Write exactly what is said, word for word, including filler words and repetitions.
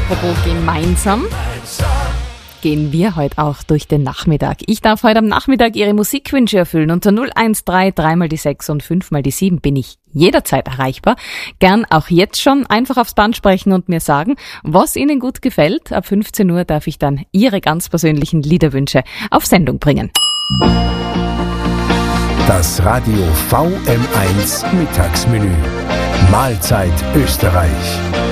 apropos gemeinsam, gehen wir heute auch durch den Nachmittag. Ich darf heute am Nachmittag Ihre Musikwünsche erfüllen. Unter null eins drei, drei mal die sechs und fünf mal die sieben bin ich jederzeit erreichbar. Gern auch jetzt schon einfach aufs Band sprechen und mir sagen, was Ihnen gut gefällt. Ab fünfzehn Uhr darf ich dann Ihre ganz persönlichen Liederwünsche auf Sendung bringen. Das Radio V M eins Mittagsmenü. Mahlzeit Österreich.